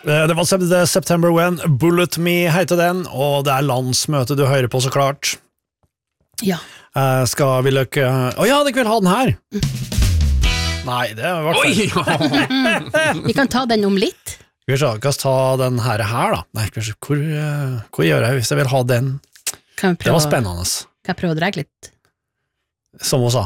Det var September When, Bullet Me heter den, og det landsmøte du hører på så klart. Ja. Skal vi løkke... ja, det vil ha den her. Nei, det var Vi kan ta den om litt. Vi skal ta den her da. Nei, hvor gjør jeg hvis jeg vil ha den? Det var spennende. Kan jeg prøve å dra litt? Som hun sa.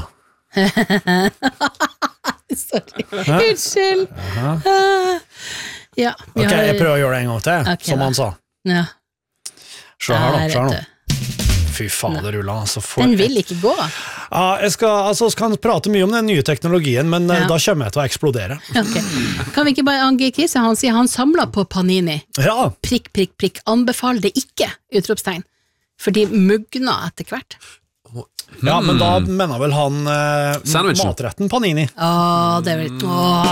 Sorry. Unnskyld. Ja, ok, jeg prøver å gjøre det en gang til, okay, som han sa. Ja. Se her da, se nå. Fy fader, Ulla. Den vil ikke gå. Ja, jeg skal prate mye om den nye teknologien, men da kommer jeg til å eksplodere. Okay. Kan vi ikke bare angi Kisse? Han sier han samler på Panini. Ja. Prikk, prikk, prikk. Anbefaler det ikke, utropstegn. For de mugner etter hvert. Ja, men da mener vel han matretten Panini. Det er vel...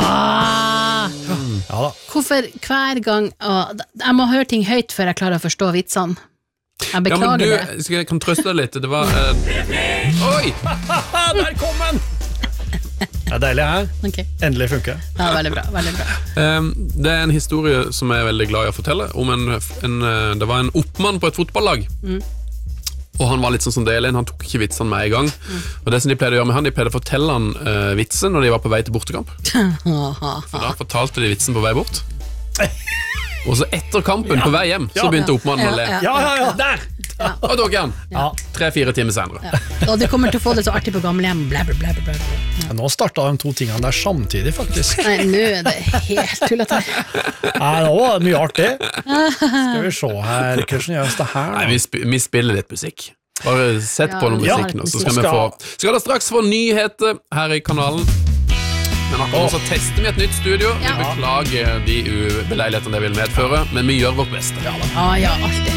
Ja da. Hvorfor hver gang... jeg må høre ting høyt før jeg klarer å forstå vitsene. Jeg beklager det. Jeg kan trøste deg litt. Det var... Oi! Der kom den! Det deilig her. Okay. Endelig funker. Ja, veldig bra, veldig bra. Det en historie som jeg er veldig glad i å fortelle om det var en oppmann på et fotballag. Og han var litt sånn som Delin, han tok ikke vitsene med i gang. Og det som de pleide å gjøre med han, de pleide å fortelle han vitsen når de var på vei til bortekamp. For da fortalte de vitsen på vei bort. Og så etter kampen på vei hjem, så begynte oppmannen å le. Ja, der! Og tok han 3-4 timer senere. Og du kommer til å få det så artig på gamlehjem. Nå startet de to tingene der samtidig, faktisk. Nei, nå er det helt tullet her. Nei, nå var det mye artig. Skal vi se her, hvordan gjøres det her? Nei, vi spiller litt musikk. Bare sett på noe musikk nå, så skal det straks få nyheter her i kanalen. Men akkurat så tester vi et nytt studio. Vi beklager de ubeleilighetene det vil medføre, men vi gjør vårt beste. Ja, alltid.